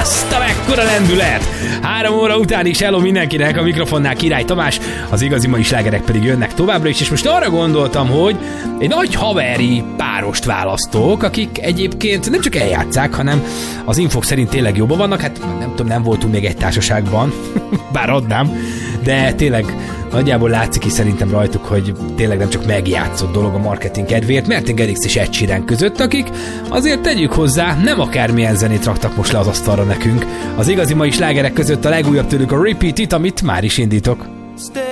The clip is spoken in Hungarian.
Azt a mekkora lendület! 3 óra után is hello mindenkinek, a mikrofonnál Király Tamás, az igazi mai slágerek pedig jönnek továbbra is, és most arra gondoltam, hogy egy nagy haveri párost választok, akik egyébként nem csak eljátszák, hanem az infok szerint tényleg jobban vannak, hát nem tudom, nem voltunk még egy társaságban, bár adnám, de tényleg nagyjából látszik is szerintem rajtuk, hogy tényleg nem csak megjátszott dolog a marketing kedvéért, Martin Garrix és Ed Sheeran között, akik azért tegyük hozzá, nem akármilyen zenét raktak most le az asztalra nekünk. Az igazi mai slágerek között a legújabb tőlük a Repeat It, amit már is indítok.